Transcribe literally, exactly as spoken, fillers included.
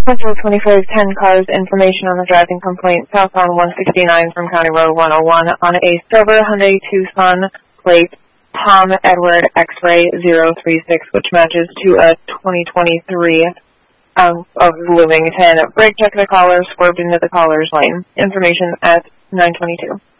Central twenty-five ten cars, information on a driving complaint southbound one sixty-nine from County Road one oh one on a silver Hyundai Tucson plate Tom Edward X-Ray zero three six, which matches to a twenty twenty-three um, of Bloomington. Brake check the caller, swerved into the caller's lane. Information at nine twenty-two.